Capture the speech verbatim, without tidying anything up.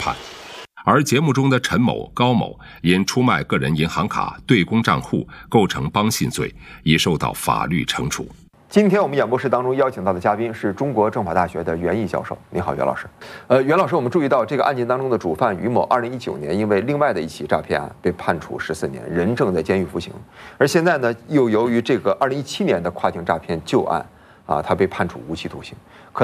判。而节目中的陈某、高某因出卖个人银行卡、对公账户，构成帮信罪，已受到法律惩处。 今天我们演播室当中邀请到的嘉宾是中国政法大学的袁毅教授。你好，袁老师。呃，袁老师，我们注意到这个案件当中的主犯于某，二零一九年因为另外的一起诈骗案被判处十四年，人正在监狱服刑。而现在呢，又由于这个二零一七年的跨境诈骗旧案啊，他被判处无期徒刑。